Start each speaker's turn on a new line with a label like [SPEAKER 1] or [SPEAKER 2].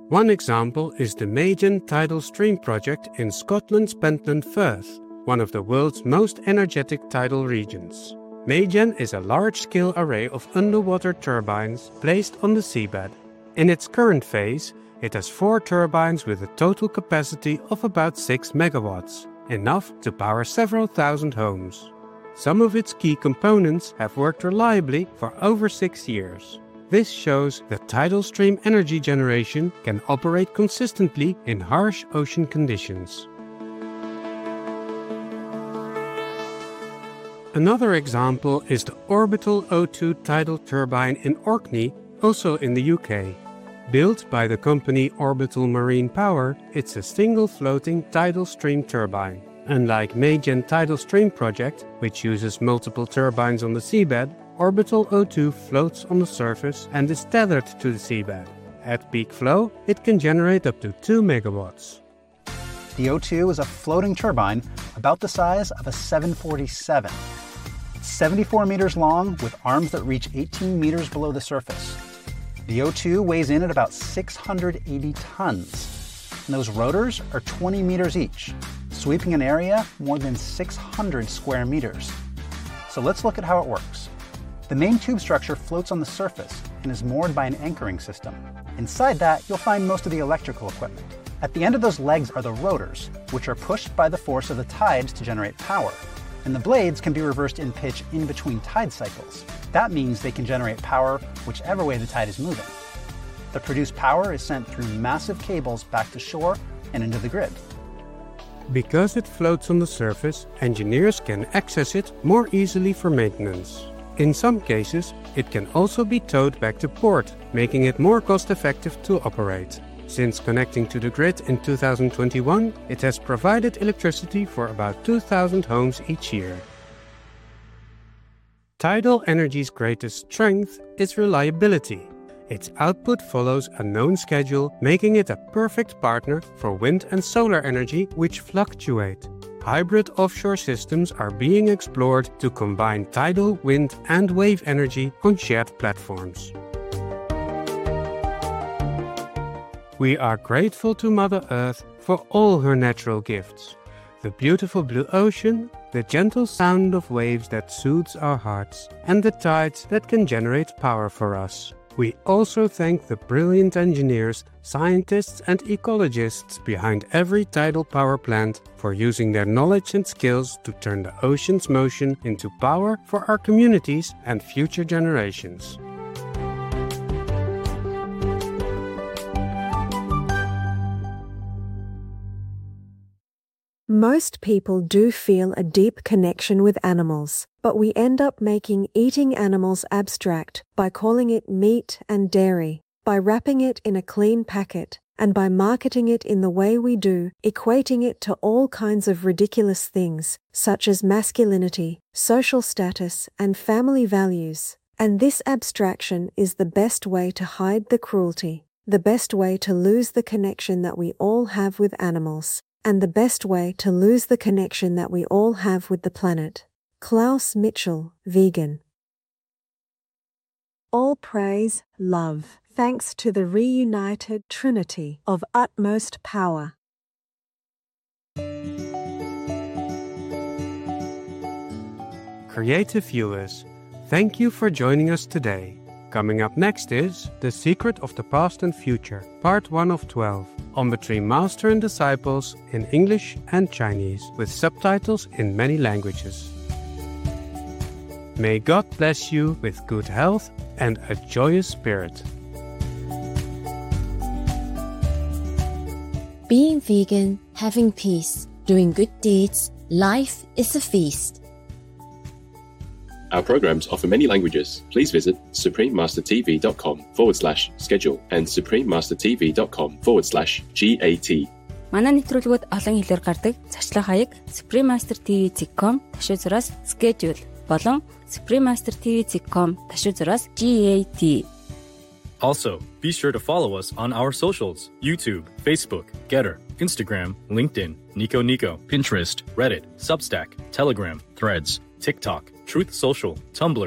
[SPEAKER 1] One example is the Maegen tidal stream project in Scotland's Pentland Firth, one of the world's most energetic tidal regions. Maegen is a large-scale array of underwater turbines placed on the seabed. In its current phase, it has 4 turbines with a total capacity of about 6 megawatts, enough to power several thousand homes. Some of its key components have worked reliably for over 6 years. This shows that tidal stream energy generation can operate consistently in harsh ocean conditions. Another example is the Orbital O2 tidal turbine in Orkney, also in the UK. Built by the company Orbital Marine Power, it's a single floating tidal stream turbine. Unlike Maegen tidal stream project, which uses multiple turbines on the seabed, Orbital O2 floats on the surface and is tethered to the seabed. At peak flow, it can generate up to 2 megawatts.
[SPEAKER 2] The O2 is a floating turbine about the size of a 747. It's 74 meters long with arms that reach 18 meters below the surface. The O2 weighs in at about 680 tons. And those rotors are 20 meters each, sweeping an area more than 600 square meters. So let's look at how it works. The main tube structure floats on the surface and is moored by an anchoring system. Inside that, you'll find most of the electrical equipment. At the end of those legs are the rotors, which are pushed by the force of the tides to generate power. And the blades can be reversed in pitch in between tide cycles. That means they can generate power whichever way the tide is moving. The produced power is sent through massive cables back to shore and into the grid.
[SPEAKER 1] Because it floats on the surface, engineers can access it more easily for maintenance. In some cases, it can also be towed back to port, making it more cost-effective to operate. Since connecting to the grid in 2021, it has provided electricity for about 2,000 homes each year. Tidal energy's greatest strength is reliability. Its output follows a known schedule, making it a perfect partner for wind and solar energy, which fluctuate. Hybrid offshore systems are being explored to combine tidal, wind, and wave energy on shared platforms. We are grateful to Mother Earth for all her natural gifts. The beautiful blue ocean, the gentle sound of waves that soothes our hearts, and the tides that can generate power for us. We also thank the brilliant engineers, scientists, and ecologists behind every tidal power plant for using their knowledge and skills to turn the ocean's motion into power for our communities and future generations.
[SPEAKER 3] Most people do feel a deep connection with animals, but we end up making eating animals abstract by calling it meat and dairy, by wrapping it in a clean packet, and by marketing it in the way we do, equating it to all kinds of ridiculous things, such as masculinity, social status, and family values. And this abstraction is the best way to hide the cruelty, the best way to lose the connection that we all have with animals, and the best way to lose the connection that we all have with the planet. Klaus Mitchell, vegan. All praise, love, thanks to the reunited Trinity of utmost power.
[SPEAKER 1] Creative viewers, thank you for joining us today. Coming up next is The Secret of the Past and Future, Part 1 of 12, on Between Master and Disciples in English and Chinese, with subtitles in many languages. May God bless you with good health and a joyous spirit.
[SPEAKER 4] Being vegan, having peace, doing good deeds, life is a feast.
[SPEAKER 5] Our programs offer many languages. Please visit suprememastertv.com/schedule and suprememastertv.com/GAT.
[SPEAKER 6] Манай нэвтрүүлгүүд олон хэлээр гардаг. Зачлах хаяг suprememastertv.com/schedule болон suprememastertv.com/GAT.
[SPEAKER 7] Also, be sure to follow us on our socials: YouTube, Facebook, Getter, Instagram, LinkedIn, Nico, Pinterest, Reddit, Substack, Telegram, Threads, TikTok, Truth Social, Tumblr,